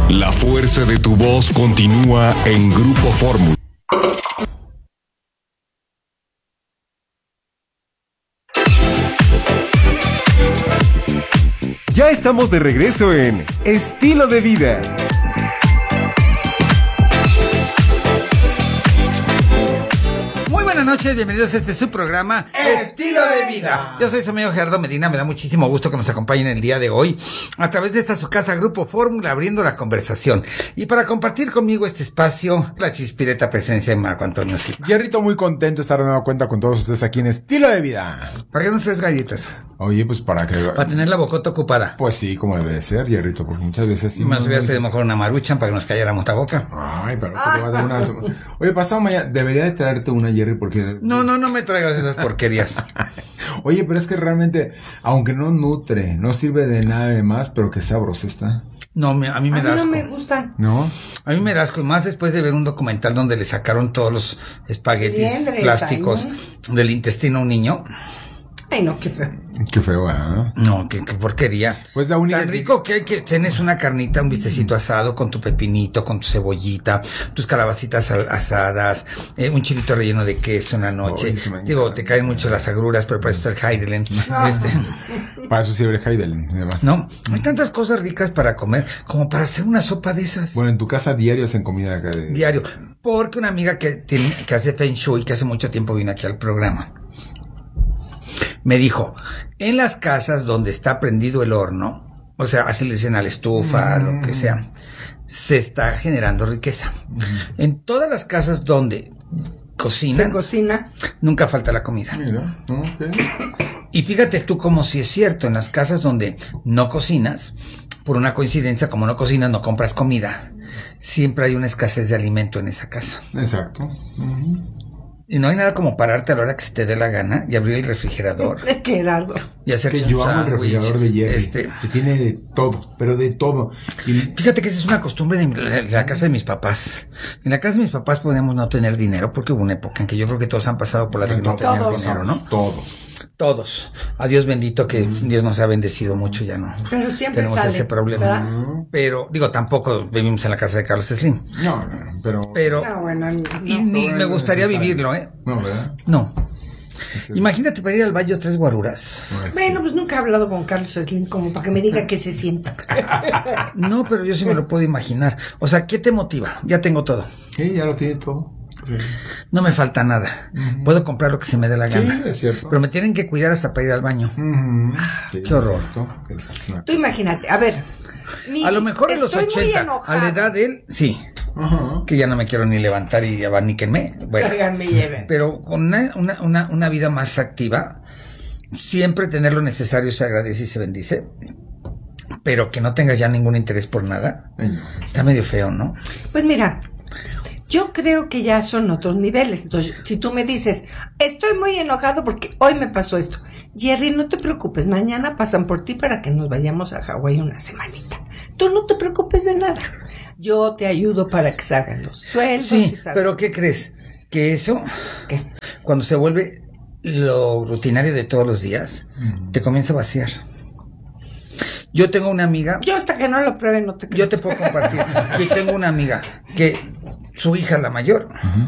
La fuerza de tu voz continúa en Grupo Fórmula. Ya estamos de regreso en Estilo de Vida. Buenas noches, bienvenidos a este su programa Estilo de Vida. Yo soy su amigo Gerardo Medina, me da muchísimo gusto que nos acompañen el día de hoy a través de esta su casa Grupo Fórmula, abriendo la conversación. Y para compartir conmigo este espacio, la chispireta presencia de Marco Antonio Silva. Jerrito, muy contento de estar de nueva cuenta con todos ustedes aquí en Estilo de Vida. ¿Para qué no traes galletas? Oye, pues para que... Para tener la bocota ocupada. Pues sí, como debe de ser, Jerrito, porque muchas veces... Sí, más hubiera sido mejor una maruchan para que nos calláramos la boca. Ay, pero te va a dar una... Oye, pasado mañana, debería de traerte una, Jerry, porque... No me traigas esas porquerías. Oye, pero es que realmente, aunque no nutre, no sirve de nada de más, pero que sabrosa está. No, a mí me da asco. No me gustan. ¿No? A mí me da asco, y más después de ver un documental donde le sacaron todos los espaguetis plásticos del intestino a un niño. Ay, no, qué feo. Qué feo, ¿eh? No, qué porquería. Pues la única... Tan rico que hay que cenes una carnita, un bistecito asado con tu pepinito, con tu cebollita, tus calabacitas asadas, un chilito relleno de queso en la noche. Digo, te caen mucho las agruras, pero para eso está el Heidelin. Para eso sirve el Heidelin, además. No, hay tantas cosas ricas para comer como para hacer una sopa de esas. Bueno, en tu casa diario hacen comida acá de... Diario. Porque una amiga que hace Feng Shui, que hace mucho tiempo vino aquí al programa, me dijo, en las casas donde está prendido el horno, o sea, así le dicen a la estufa, lo que sea, se está generando riqueza. En todas las casas donde cocinan, se cocina, nunca falta la comida. Mira, okay. Y fíjate tú como si es cierto, en las casas donde no cocinas, por una coincidencia, como no cocinas, no compras comida, siempre hay una escasez de alimento en esa casa. Exacto. Y no hay nada como pararte a la hora que se te dé la gana y abrir el refrigerador. Gerardo. Y hacer que yo amo el refrigerador de Jerry. Que tiene de todo, pero de todo. Y... Fíjate que esa es una costumbre de la casa de mis papás. En la casa de mis papás podíamos no tener dinero porque hubo una época en que yo creo que todos han pasado por la de no tener dinero, ¿no? Todos. A Dios bendito que Dios nos ha bendecido mucho, ya no. Pero siempre tenemos sale, ese problema. ¿verdad? Pero, digo, tampoco vivimos en la casa de Carlos Slim. No, pero no, bueno, ni me gustaría vivirlo, ¿eh? No, ¿verdad? No. Imagínate para ir al baño 3 guaruras. Bueno, pues nunca he hablado con Carlos Slim como para que me diga qué se sienta. No, pero yo sí me lo puedo imaginar. O sea, ¿qué te motiva? Ya tengo todo. Sí, ya lo tiene todo. Sí. No me falta nada. Puedo comprar lo que se me dé la gana. Sí, es cierto. Pero me tienen que cuidar hasta para ir al baño. Sí, qué horror. Tú imagínate, a ver. A lo mejor en los 80, a la edad de él, sí. Que ya no me quiero ni levantar y abaníquenme. Bueno, pero con una vida más activa, siempre tener lo necesario se agradece y se bendice. Pero que no tengas ya ningún interés por nada. Está medio feo, ¿no? Pues mira, yo creo que ya son otros niveles. Entonces, si tú me dices, estoy muy enojado porque hoy me pasó esto. Jerry, no te preocupes, mañana pasan por ti para que nos vayamos a Hawái una semanita. Tú no te preocupes de nada. Yo te ayudo para que salgan los sueldos. Sí, pero ¿qué crees? Que eso, ¿qué? Cuando se vuelve lo rutinario de todos los días, te comienza a vaciar. Yo tengo una amiga... Yo hasta que no lo pruebe no te creo. Yo te puedo compartir. Yo tengo una amiga que su hija la mayor...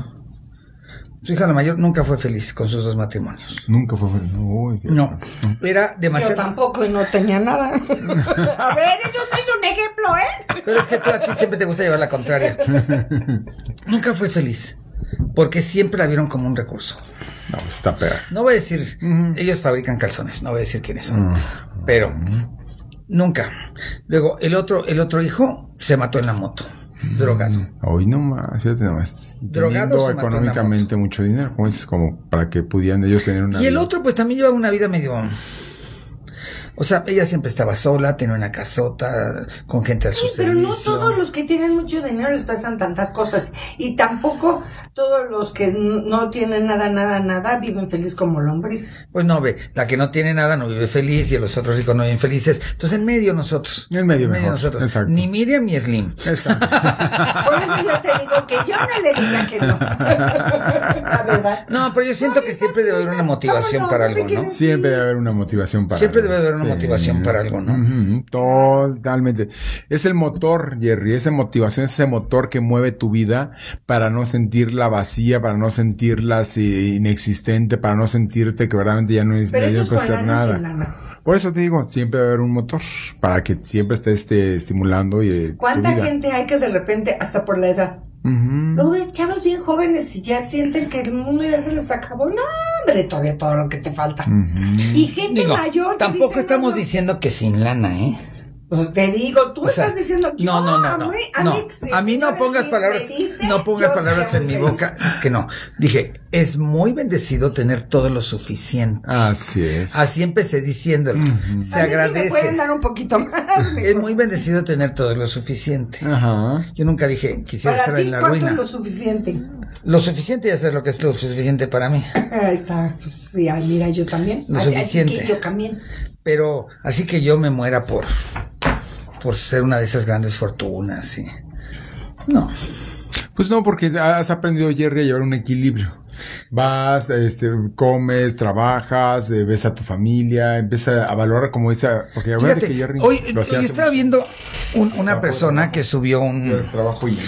Su hija la mayor nunca fue feliz con sus 2 matrimonios. Nunca fue feliz. No, era demasiado... Yo tampoco y no tenía nada. A ver, eso no es un ejemplo, ¿eh? Pero es que tú a ti siempre te gusta llevar la contraria. Nunca fue feliz. Porque siempre la vieron como un recurso. No, está peor. No voy a decir... Ellos fabrican calzones. No voy a decir quiénes son. Pero... Nunca. Luego, el otro hijo se mató en la moto. Drogado. Hoy nomás, fíjate nomás. Drogado, se mató económicamente mucho dinero, como dices, como para que pudieran ellos tener una... Y el otro pues también lleva una vida medio... O sea, ella siempre estaba sola, tenía una casota, con gente a su servicio. Pero no todos los que tienen mucho dinero les pasan tantas cosas. Y tampoco todos los que no tienen nada, viven feliz como lombriz. Pues no, ve, la que no tiene nada no vive feliz y los otros ricos no viven felices. Entonces en medio nosotros. En medio mejor. Nosotros. Exacto. Ni Miriam ni Slim. Exacto. Por eso yo te digo que yo no le diga que no. La verdad. No, pero yo siento que siempre debe haber una motivación para algo, ¿no? Siempre debe haber una motivación para Siempre algo. debe haber una una motivación para algo, ¿no? Totalmente. Es el motor, Jerry, esa motivación, ese motor que mueve tu vida para no sentirla vacía, para no sentirla inexistente, para no sentirte que verdaderamente ya no es necesario hacer nada. Por eso te digo, siempre va a haber un motor para que siempre estés estimulando y ¿cuánta gente hay que de repente, hasta por la edad, no ves chavos bien jóvenes y ya sienten que el mundo ya se les acabó? No, hombre, todavía todo lo que te falta. Y gente mayor. Tampoco dice, estamos diciendo que sin lana, ¿eh? Pues te digo, tú estás diciendo yo, no. A mí no pongas palabras, en mi boca, que no. Dije, es muy bendecido tener todo lo suficiente. Así es. Así empecé diciéndolo. Se agradece. Sí me pueden dar un poquito más. Es muy bendecido tener todo lo suficiente. Ajá. Yo nunca dije quisiera estar en la ruina. ¿Cuánto es lo suficiente? Lo suficiente ya sé lo que es lo suficiente para mí. Ahí está. Pues sí, mira, yo también. Lo suficiente. Así que yo también. Pero así que yo me muera por ser una de esas grandes fortunas, sí. No. Pues no, porque has aprendido, Jerry, a llevar un equilibrio. Vas, comes, trabajas, ves a tu familia, empieza a valorar como esa, porque fíjate, que Jerry hoy estaba viendo una persona que subió trabajo y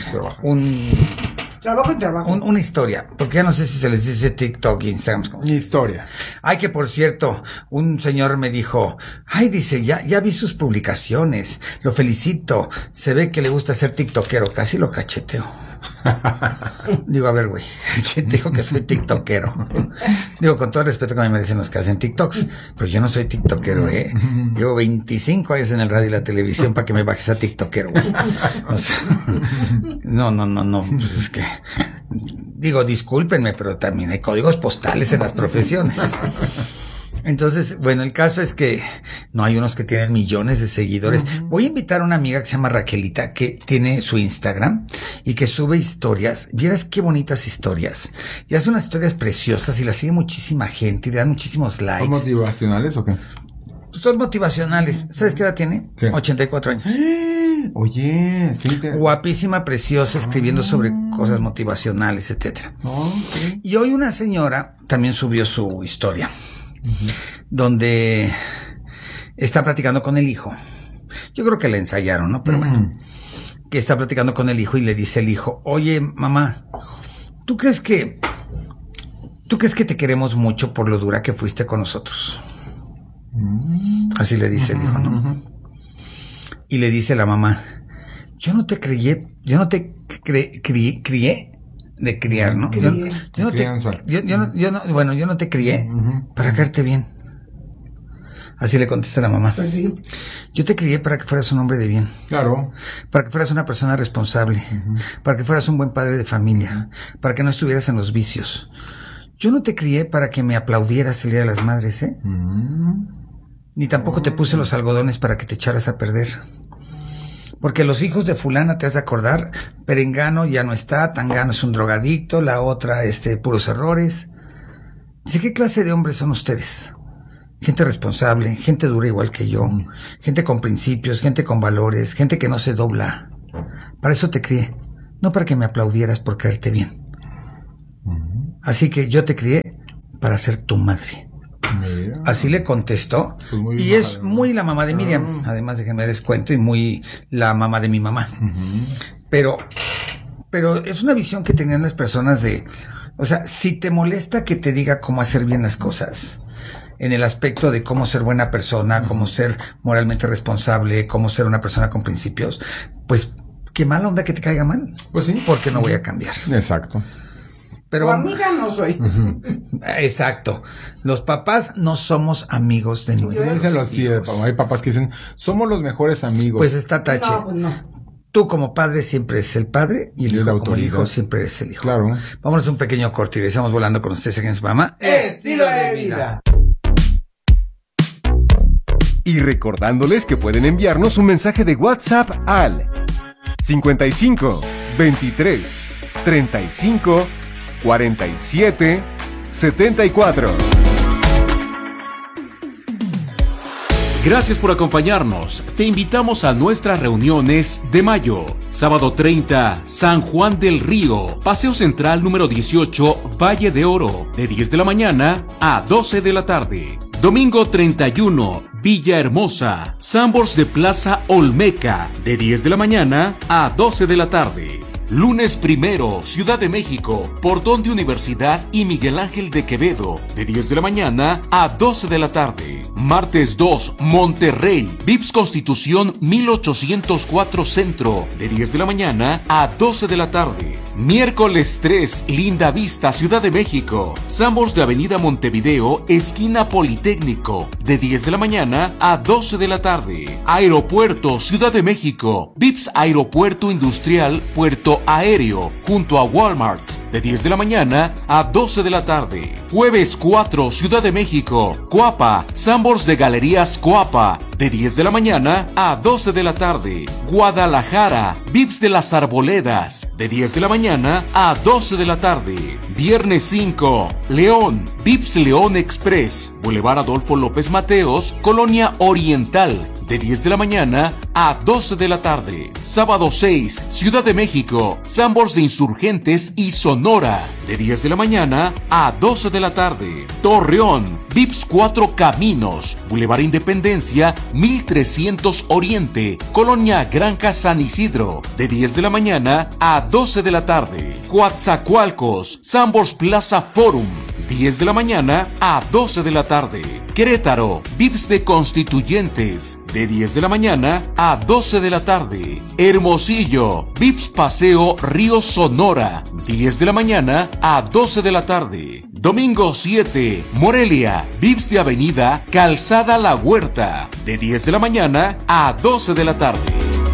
trabajo. Una historia, porque ya no sé si se les dice TikTok, Instagram. Historia. Ay, que por cierto, un señor me dijo, ay, dice, ya vi sus publicaciones, lo felicito, se ve que le gusta ser tiktokero, casi lo cacheteo. Digo, a ver, güey, ¿quién dijo que soy tiktokero? Digo, con todo el respeto que me merecen los que hacen tiktoks, pero yo no soy tiktokero, Llevo 25 años en el radio y la televisión para que me bajes a tiktokero, güey. O sea, no, pues es que, digo, discúlpenme, pero también hay códigos postales en las profesiones. Entonces, bueno, el caso es que no hay unos que tienen millones de seguidores. Voy a invitar a una amiga que se llama Raquelita, que tiene su Instagram y que sube historias. Vieras qué bonitas historias. Y hace unas historias preciosas y las sigue muchísima gente y le dan muchísimos likes. ¿Son motivacionales o qué? Son motivacionales. ¿Sabes qué edad tiene? ¿Qué? 84 años. Oye, sí. Guapísima, preciosa, escribiendo sobre cosas motivacionales, etcétera. Okay. Y hoy una señora también subió su historia. Donde está platicando con el hijo. Yo creo que le ensayaron, ¿no? Pero bueno, que está platicando con el hijo y le dice el hijo, oye, mamá, ¿tú crees que te queremos mucho por lo dura que fuiste con nosotros? Así le dice el hijo, ¿no? Y le dice la mamá, yo no te crié de criar, ¿no? Yo no te crié para caerte bien. Así le contesta la mamá. Pues sí. Yo te crié para que fueras un hombre de bien. Claro. Para que fueras una persona responsable. Para que fueras un buen padre de familia. Para que no estuvieras en los vicios. Yo no te crié para que me aplaudieras el Día de las Madres, Ni tampoco te puse los algodones para que te echaras a perder. Porque los hijos de fulana, te has de acordar, Perengano ya no está, Tangano es un drogadicto, la otra, puros errores. Dice, ¿qué clase de hombres son ustedes? Gente responsable, gente dura igual que yo, gente con principios, gente con valores, gente que no se dobla. Para eso te crié, no para que me aplaudieras por caerte bien. Así que yo te crié para ser tu madre. Mira. Así le contestó, pues y es muy la mamá de Miriam, además déjenme les cuento, y muy la mamá de mi mamá. Pero es una visión que tenían las personas o sea, si te molesta que te diga cómo hacer bien las cosas, en el aspecto de cómo ser buena persona, cómo ser moralmente responsable, cómo ser una persona con principios, pues qué mala onda que te caiga mal. Pues sí. Porque no voy a cambiar. Exacto. Pero, tu amiga no soy. Exacto. Los papás no somos amigos de nuestros hijos. Hay papás que dicen, somos los mejores amigos. Pues está tache. No. Tú como padre siempre es el padre y el hijo como el hijo siempre es el hijo. Claro. Vámonos a un pequeño corte y regresamos volando con ustedes aquí en su programa Estilo de Vida. Y recordándoles que pueden enviarnos un mensaje de WhatsApp al 55 23 35 47 74. Gracias por acompañarnos. Te invitamos a nuestras reuniones de mayo. Sábado 30, San Juan del Río, Paseo Central número 18, Valle de Oro, de 10 de la mañana a 12 de la tarde. Domingo 31, Villahermosa. Sanborns de Plaza Olmeca, de 10 de la mañana a 12 de la tarde. Lunes 1, Ciudad de México, Portón de Universidad y Miguel Ángel de Quevedo, de 10 de la mañana a 12 de la tarde. Martes 2, Monterrey, Vips Constitución 1804 Centro, de 10 de la mañana a 12 de la tarde. Miércoles 3, Linda Vista, Ciudad de México, Sanborns de Avenida Montevideo, esquina Politécnico, de 10 de la mañana a 12 de la tarde. Aeropuerto, Ciudad de México, Vips Aeropuerto Industrial, Puerto Aéreo, junto a Walmart, de 10 de la mañana a 12 de la tarde. Jueves 4, Ciudad de México, Coapa, Sanborns de Galerías Coapa, de 10 de la mañana a 12 de la tarde. Guadalajara, Vips de las Arboledas, de 10 de la mañana a 12 de la tarde. Viernes 5, León, Vips León Express, Boulevard Adolfo López Mateos, Colonia Oriental, de 10 de la mañana a 12 de la tarde. Sábado 6, Ciudad de México, Sanborns de Insurgentes y Sonora, de 10 de la mañana a 12 de la tarde. Torreón, Vips 4 Caminos, Boulevard Independencia, 1300 Oriente, Colonia Granja San Isidro, de 10 de la mañana a 12 de la tarde. Coatzacoalcos, Sanborns Plaza Forum, 10 de la mañana a 12 de la tarde. Querétaro, Vips de Constituyentes, de 10 de la mañana a 12 de la tarde. Hermosillo, Vips Paseo Río Sonora, 10 de la mañana a 12 de la tarde. Domingo 7, Morelia, Vips de Avenida Calzada La Huerta, de 10 de la mañana a 12 de la tarde.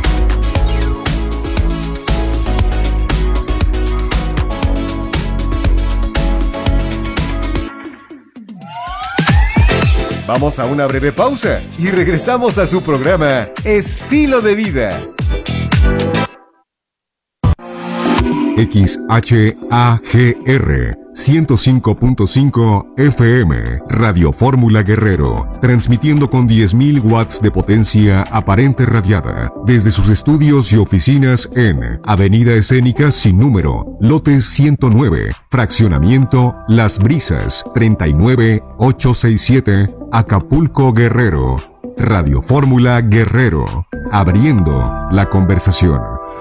Vamos a una breve pausa y regresamos a su programa Estilo de Vida. XHAGR 105.5 FM, Radio Fórmula Guerrero, transmitiendo con 10.000 watts de potencia aparente radiada, desde sus estudios y oficinas en Avenida Escénica sin número, lote 109, fraccionamiento Las Brisas, 39867, Acapulco, Guerrero. Radio Fórmula Guerrero, abriendo la conversación.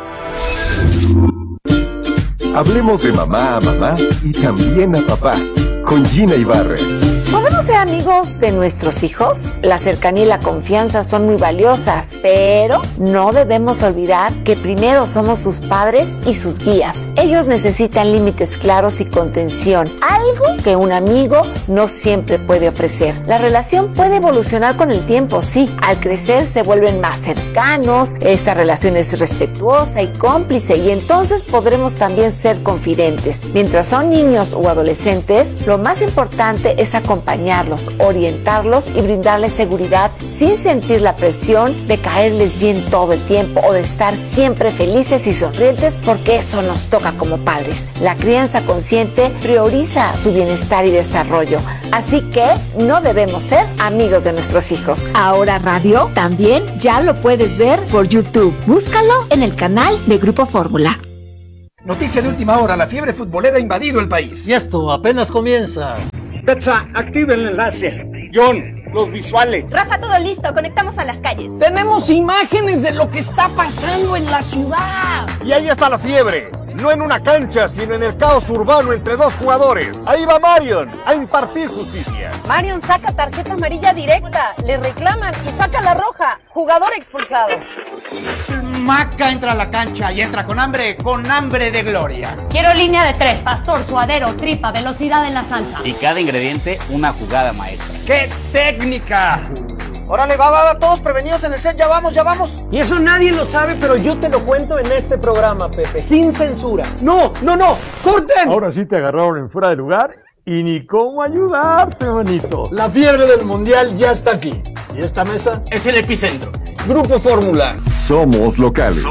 Hablemos de mamá a mamá y también a papá, con Gina Ibarra. ¿Podemos ser amigos de nuestros hijos? La cercanía y la confianza son muy valiosas, pero no debemos olvidar que primero somos sus padres y sus guías. Ellos necesitan límites claros y contención, algo que un amigo no siempre puede ofrecer. La relación puede evolucionar con el tiempo, sí. Al crecer se vuelven más cercanos, esta relación es respetuosa y cómplice, y entonces podremos también ser confidentes. Mientras son niños o adolescentes, lo más importante es acompañarlos, orientarlos y brindarles seguridad sin sentir la presión de caerles bien todo el tiempo o de estar siempre felices y sonrientes, porque eso nos toca como padres. La crianza consciente prioriza su bienestar y desarrollo, así que no debemos ser amigos de nuestros hijos. Ahora Radio también ya lo puedes ver por YouTube. Búscalo en el canal de Grupo Fórmula. Noticia de última hora, la fiebre futbolera ha invadido el país. Y esto apenas comienza. Betsa, activa el enlace. John, los visuales. Rafa, todo listo, conectamos a las calles. Tenemos imágenes de lo que está pasando en la ciudad. Y ahí está la fiebre. No en una cancha, sino en el caos urbano entre dos jugadores. Ahí va Marion a impartir justicia. Marion saca tarjeta amarilla directa, le reclaman y saca la roja. Jugador expulsado. Maca entra a la cancha y entra con hambre de gloria. Quiero línea de 3, pastor, suadero, tripa, velocidad en la salsa. Y cada ingrediente una jugada maestra. ¡Qué técnica! Órale, va, todos prevenidos en el set, ya vamos. Y eso nadie lo sabe, pero yo te lo cuento en este programa, Pepe, sin censura. ¡No! ¡Corten! Ahora sí te agarraron en fuera de lugar y ni cómo ayudarte, manito. La fiebre del mundial ya está aquí. Y esta mesa es el epicentro. Grupo Fórmula. Somos locales.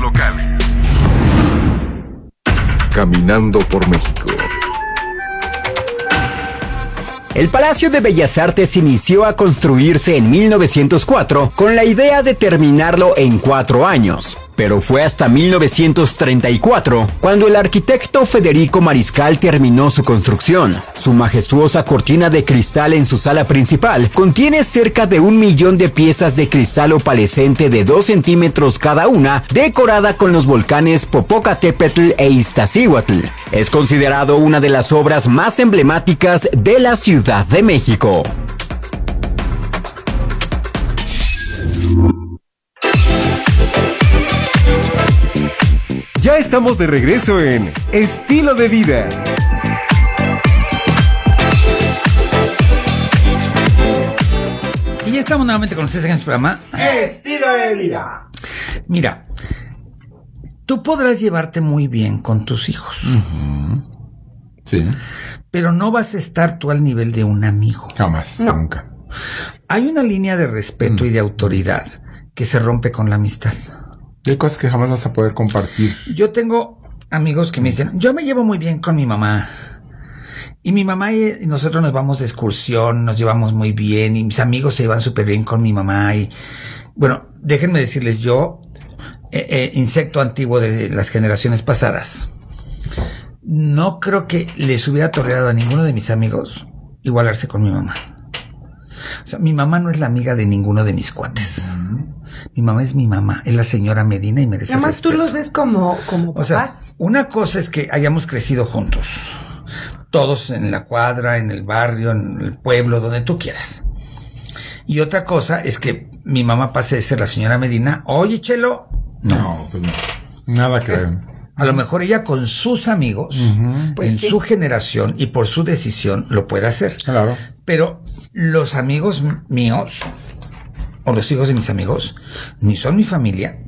Caminando por México. El Palacio de Bellas Artes inició a construirse en 1904 con la idea de terminarlo en 4 años. pero fue hasta 1934 cuando el arquitecto Federico Mariscal terminó su construcción. Su majestuosa cortina de cristal en su sala principal contiene cerca de 1 millón de piezas de cristal opalescente de 2 centímetros cada una, decorada con los volcanes Popocatépetl e Iztaccíhuatl. Es considerado una de las obras más emblemáticas de la Ciudad de México. Ya estamos de regreso en Estilo de Vida. Y ya estamos nuevamente con ustedes en el programa Estilo de Vida. Mira, tú podrás llevarte muy bien con tus hijos. Sí. Pero no vas a estar tú al nivel de un amigo. Jamás, nunca. Hay una línea de respeto y de autoridad que se rompe con la amistad. Hay cosas que jamás vas a poder compartir. Yo tengo amigos que me dicen, yo me llevo muy bien con mi mamá. Y mi mamá y nosotros nos vamos de excursión, nos llevamos muy bien, y mis amigos se llevan súper bien con mi mamá. Y bueno, déjenme decirles, yo, insecto antiguo de las generaciones pasadas, no creo que les hubiera tolerado a ninguno de mis amigos igualarse con mi mamá. O sea, mi mamá no es la amiga de ninguno de mis cuates. Mi mamá es mi mamá, es la señora Medina y merece Además respeto. tú los ves como papás. O sea, una cosa es que hayamos crecido juntos, todos en la cuadra, en el barrio, en el pueblo, donde tú quieras. Y otra cosa es que mi mamá pase de ser la señora Medina, oye, Chelo, no, pues no. Nada que ver. A lo mejor ella con sus amigos, pues en su generación y por su decisión lo puede hacer. Claro. Pero los amigos míos, o los hijos de mis amigos, ni son mi familia,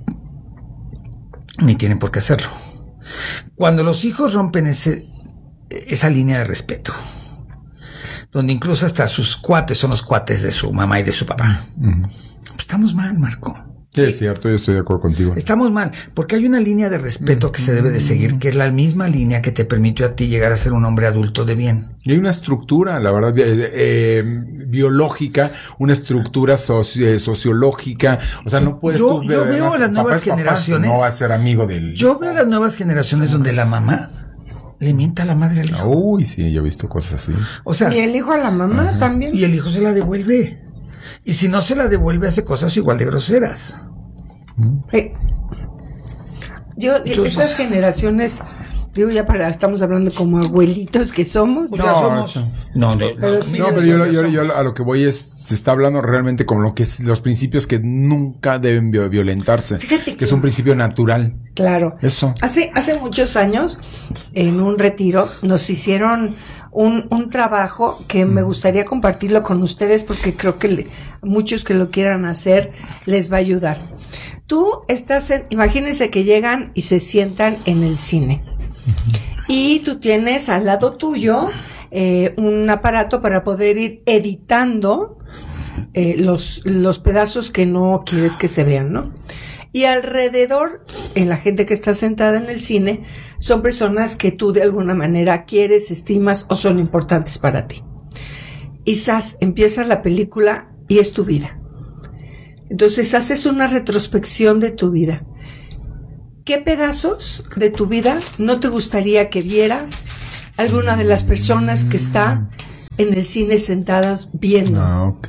ni tienen por qué hacerlo. Cuando los hijos rompen esa línea de respeto, donde incluso hasta sus cuates son los cuates de su mamá y de su papá, pues estamos mal, Marco. Sí, es cierto, yo estoy de acuerdo contigo. Estamos mal, porque hay una línea de respeto que se debe de seguir, que es la misma línea que te permitió a ti llegar a ser un hombre adulto de bien. Y hay una estructura, la verdad, biológica, una estructura sociológica. O sea, no puedes yo veo a las nuevas generaciones. No va a ser amigo del. Yo veo a las nuevas generaciones donde la mamá le mienta a la madre al hijo. Uy, sí, yo he visto cosas así. O sea, y el hijo a la mamá también. Y el hijo se la devuelve. Y si no se la devuelve, hace cosas igual de groseras. Estas generaciones, digo, estamos hablando como abuelitos que somos. Pues ya somos. No, pero yo a lo que voy se está hablando realmente como lo que es los principios que nunca deben violentarse. Fíjate que es un principio natural. Claro. Eso. Hace muchos años, en un retiro, nos hicieron un trabajo que me gustaría compartirlo con ustedes porque creo que muchos que lo quieran hacer les va a ayudar. Tú imagínense que llegan y se sientan en el cine. Y tú tienes al lado tuyo un aparato para poder ir editando los pedazos que no quieres que se vean, ¿no? Y alrededor, la gente que está sentada en el cine, son personas que tú de alguna manera quieres, estimas o son importantes para ti. Y empieza la película y es tu vida. Entonces haces una retrospección de tu vida. ¿Qué pedazos de tu vida no te gustaría que viera alguna de las personas que está en el cine sentadas viendo?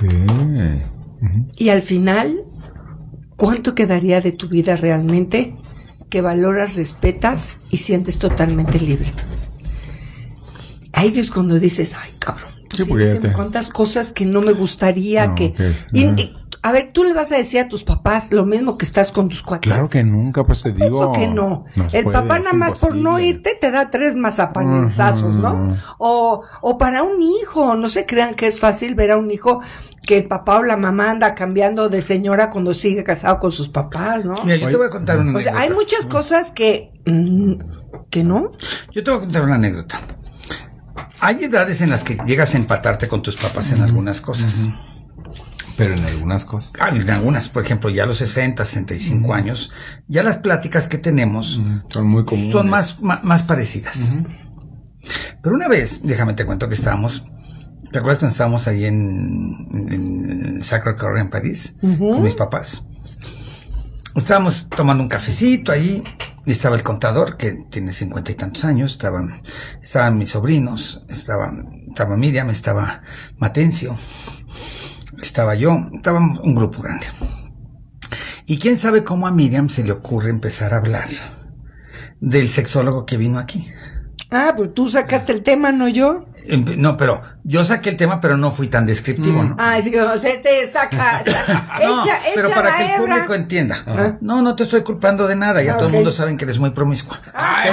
Y al final, ¿cuánto quedaría de tu vida realmente que valoras, respetas y sientes totalmente libre? Ay, Dios, cuando dices, ay, cabrón, cuántas cosas que no me gustaría a ver, tú le vas a decir a tus papás lo mismo que estás con tus cuates. Claro que nunca, pues te digo. Eso que no. El papá nada más por no irte te da 3 mazapanizazos, ¿no? O para un hijo, no se crean que es fácil ver a un hijo que el papá o la mamá anda cambiando de señora cuando sigue casado con sus papás, ¿no? Mira, yo te voy a contar una anécdota. O sea, hay muchas cosas que no. Yo te voy a contar una anécdota. Hay edades en las que llegas a empatarte con tus papás en algunas cosas. Pero en algunas cosas. En algunas, por ejemplo, ya a los 60, 65 años, ya las pláticas que tenemos son muy comunes. Son más parecidas. Pero una vez, déjame te cuento que estábamos, ¿te acuerdas cuando estábamos ahí en Sacré-Cœur en París? Con mis papás. estábamos tomando un cafecito ahí, y estaba el contador, que tiene 50 y tantos años, estaban mis sobrinos, estaba Miriam, estaba Matencio, estaba yo, estaba un grupo grande. Y quién sabe cómo a Miriam se le ocurre empezar a hablar del sexólogo que vino aquí. Ah, pues tú sacaste el tema, ¿no yo? No, pero yo saqué el tema, pero no fui tan descriptivo, ¿no? Ah, sí, o sea, te saca no, pero para que el público entienda. Ajá. No te estoy culpando de nada, ya todo el mundo sabe que eres muy promiscua.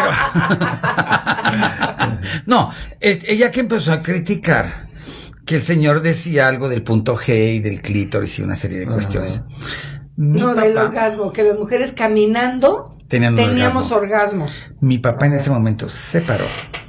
No, ella que empezó a criticar que el señor decía algo del punto G y del clítoris y una serie de cuestiones. Del orgasmo, que las mujeres caminando teníamos orgasmos. Mi papá en ese momento se paró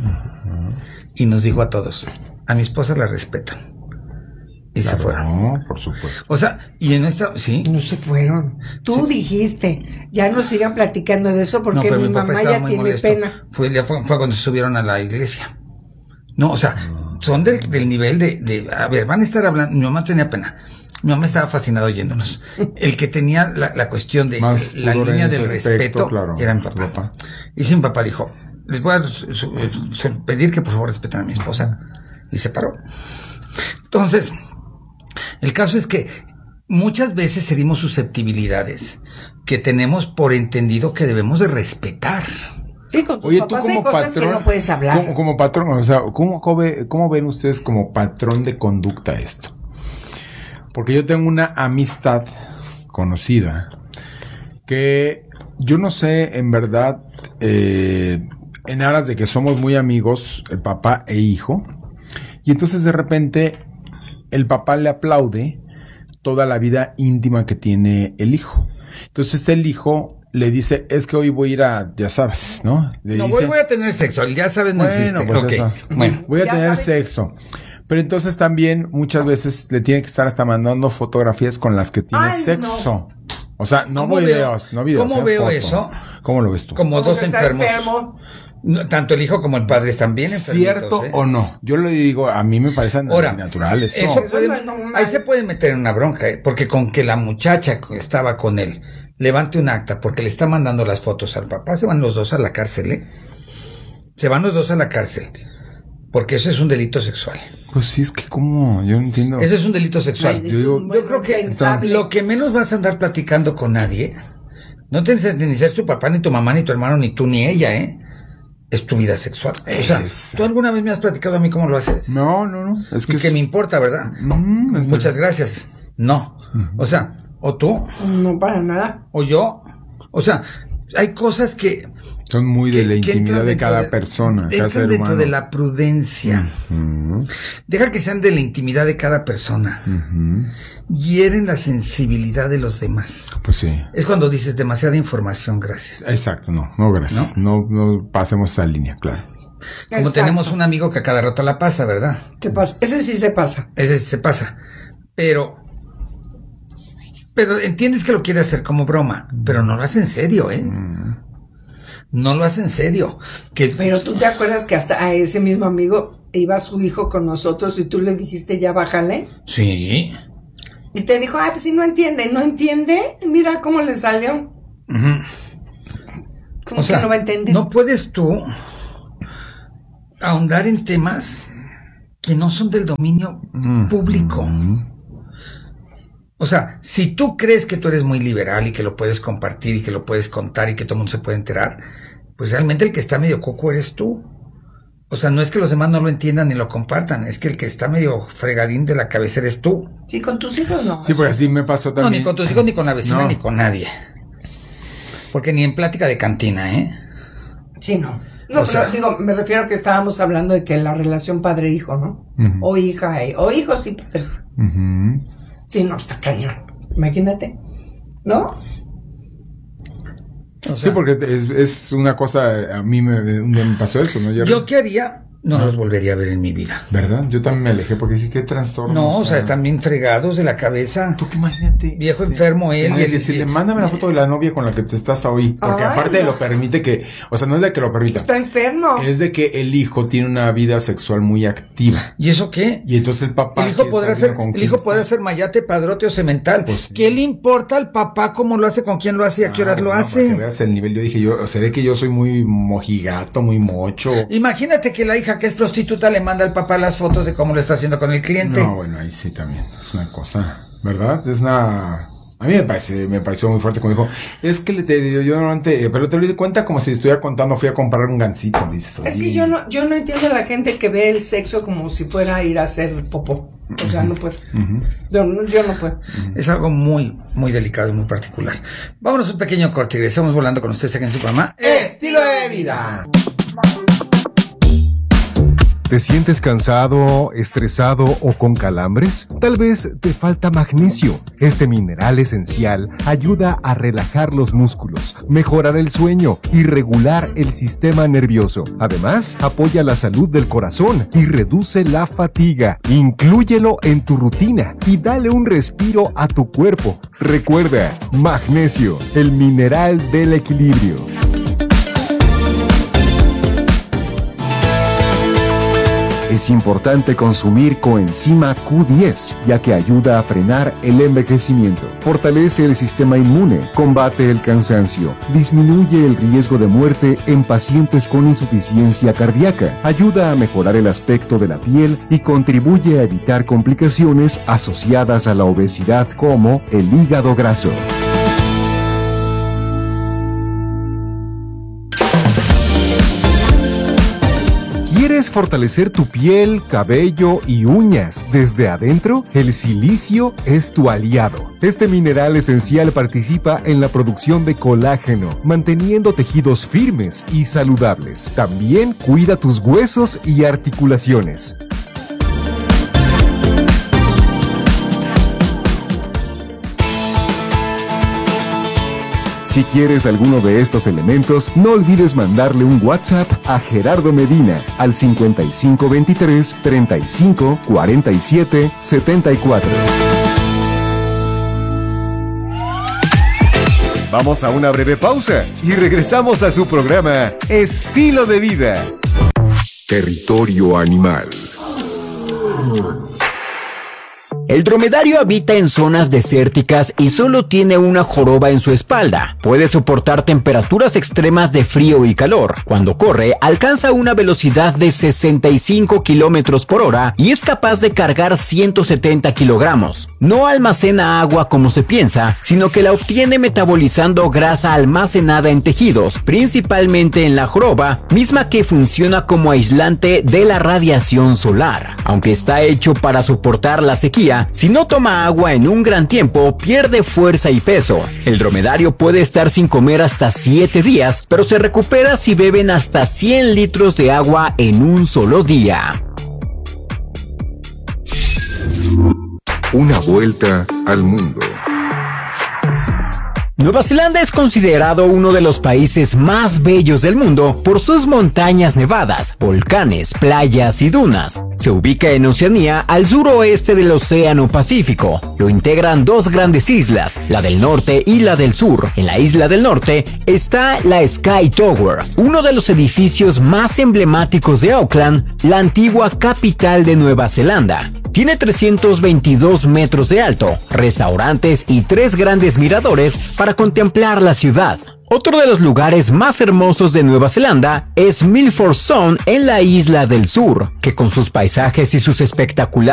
y nos dijo a todos, a mi esposa la respetan. Y se fueron. No, por supuesto. O sea, y en esta, sí. No se fueron. Tú dijiste, ya no sigan platicando de eso porque mi mamá ya tiene molesto. Pena. Fue cuando se subieron a la iglesia. No, o sea, son del nivel de, a ver, van a estar hablando, mi mamá tenía pena. Mi mamá estaba fascinada oyéndonos. El que tenía la cuestión de más la línea del respeto claro, era mi papá. Y sí, mi papá dijo, les voy a pedir que por favor respeten a mi esposa. Y se paró. Entonces, el caso es que muchas veces herimos susceptibilidades que tenemos por entendido que debemos de respetar. Sí, con tus papás hay cosas que no puedes hablar. Como patrón, o sea, ¿cómo ven ustedes como patrón de conducta esto? Porque yo tengo una amistad conocida que yo no sé, en verdad, en aras de que somos muy amigos, el papá e hijo, y entonces de repente el papá le aplaude toda la vida íntima que tiene el hijo. Entonces el hijo le dice, es que hoy voy a ir a, ya sabes, ¿no? Voy a tener sexo, ya sabes, no existe. Pues okay. Bueno, voy a tener sexo. Pero entonces también muchas veces le tiene que estar hasta mandando fotografías con las que tiene sexo. No. O sea, no videos. ¿Cómo veo foto. Eso? ¿Cómo lo ves tú? Como dos enfermos. Tanto el hijo como el padre están bien enfermitos. ¿Cierto o no? Yo le digo, a mí me parecen naturales. Eso ahí se puede meter en una bronca, porque con que la muchacha que estaba con él levante un acta porque le está mandando las fotos al papá, se van los dos a la cárcel, Se van los dos a la cárcel. Porque eso es un delito sexual. Pues sí, es que como, yo no entiendo. Eso es un delito sexual. Yo creo que entonces, lo que menos vas a andar platicando con nadie, no tienes ni ser su papá, ni tu mamá, ni tu hermano, ni tú, ni ella, es tu vida sexual. O sea, ¿tú alguna vez me has platicado a mí cómo lo haces? No. Es que me importa, ¿verdad? Muchas gracias. No. O sea, o tú. No, para nada. O yo. O sea, hay cosas que son muy de la intimidad de cada persona, cada ser humano. Dentro de la prudencia. Deja que sean de la intimidad de cada persona. Hieren la sensibilidad de los demás. Pues sí. Es cuando dices demasiada información, gracias. Exacto, no gracias. No pasemos esa línea, claro. Como exacto. Tenemos un amigo que a cada rato la pasa, ¿verdad? Se pasa. Ese sí se pasa. Pero entiendes que lo quiere hacer como broma, pero no lo hace en serio, No lo hace en serio. Pero tú te acuerdas que hasta a ese mismo amigo iba su hijo con nosotros y tú le dijiste, ya bájale. Sí. Y te dijo, pues si no entiende, mira cómo le salió. ¿Cómo que no va a entender? No puedes tú ahondar en temas que no son del dominio público. O sea, si tú crees que tú eres muy liberal y que lo puedes compartir y que lo puedes contar y que todo el mundo se puede enterar, pues realmente el que está medio coco eres tú. O sea, no es que los demás no lo entiendan ni lo compartan, es que el que está medio fregadín de la cabeza eres tú. Sí, con tus hijos no. Sí, pues así me pasó también. No, ni con tus hijos, ni con la vecina, ni con nadie. Porque ni en plática de cantina, Sí, no. No, pero me refiero a que estábamos hablando de que la relación padre-hijo, ¿no? O hija, o hijos y padres. Sí, no, está cañón. Imagínate, ¿no? O sea, sí, porque es una cosa, a mí un día me pasó eso, ¿no? ¿Yo qué haría no los volvería a ver en mi vida. ¿Verdad? Yo también me alejé porque dije, qué trastorno. No, o sea, están bien fregados de la cabeza. Tú que imagínate. Viejo enfermo él. Y decirle, mándame la foto de la novia con la que te estás hoy. Porque aparte de lo permite que, o sea, no es de que lo permita. Está enfermo. Es de que el hijo tiene una vida sexual muy activa. ¿Y eso qué? Y entonces el papá. El hijo podrá ser mayate, padrote o semental. Pues sí. ¿Qué le importa al papá cómo lo hace, con quién lo hace y a qué horas lo hace? Para que veas el nivel. Yo dije, seré que yo soy muy mojigato, muy mocho. Imagínate que la hija que es prostituta le manda al papá las fotos de cómo lo está haciendo con el cliente. No, bueno, ahí sí también. Es una cosa, ¿verdad? Es una... A mí me pareció muy fuerte cuando dijo, es que yo normalmente, pero te lo di cuenta como si estuviera contando, fui a comprar un gansito, dices. Es que yo no entiendo a la gente que ve el sexo como si fuera a ir a hacer popó. O sea, no puedo. Yo no puedo. Es algo muy, muy delicado y muy particular. Vámonos un pequeño corte y regresamos volando con ustedes aquí en su programa Estilo de Vida. ¿Te sientes cansado, estresado o con calambres? Tal vez te falta magnesio. Este mineral esencial ayuda a relajar los músculos, mejorar el sueño y regular el sistema nervioso. Además, apoya la salud del corazón y reduce la fatiga. Inclúyelo en tu rutina y dale un respiro a tu cuerpo. Recuerda, magnesio, el mineral del equilibrio. Es importante consumir coenzima Q10, ya que ayuda a frenar el envejecimiento, fortalece el sistema inmune, combate el cansancio, disminuye el riesgo de muerte en pacientes con insuficiencia cardíaca, ayuda a mejorar el aspecto de la piel y contribuye a evitar complicaciones asociadas a la obesidad como el hígado graso. ¿Quieres fortalecer tu piel, cabello y uñas desde adentro? El silicio es tu aliado. Este mineral esencial participa en la producción de colágeno, manteniendo tejidos firmes y saludables. También cuida tus huesos y articulaciones. Si quieres alguno de estos elementos, no olvides mandarle un WhatsApp a Gerardo Medina al 5523 35 47 74. Vamos a una breve pausa y regresamos a su programa Estilo de Vida. Territorio animal. El dromedario habita en zonas desérticas y solo tiene una joroba en su espalda. Puede soportar temperaturas extremas de frío y calor. Cuando corre, alcanza una velocidad de 65 kilómetros por hora y es capaz de cargar 170 kilogramos. No almacena agua como se piensa, sino que la obtiene metabolizando grasa almacenada en tejidos, principalmente en la joroba, misma que funciona como aislante de la radiación solar. Aunque está hecho para soportar la sequía, si no toma agua en un gran tiempo, pierde fuerza y peso. El dromedario puede estar sin comer hasta 7 días, pero se recupera si beben hasta 100 litros de agua en un solo día. Una vuelta al mundo. Nueva Zelanda es considerado uno de los países más bellos del mundo por sus montañas nevadas, volcanes, playas y dunas. Se ubica en Oceanía, al suroeste del Océano Pacífico. Lo integran dos grandes islas, la del norte y la del sur. En la isla del norte está la Sky Tower, uno de los edificios más emblemáticos de Auckland, la antigua capital de Nueva Zelanda. Tiene 322 metros de alto, restaurantes y 3 grandes miradores para contemplar la ciudad. Otro de los lugares más hermosos de Nueva Zelanda es Milford Sound en la isla del sur, que con sus paisajes y sus espectaculares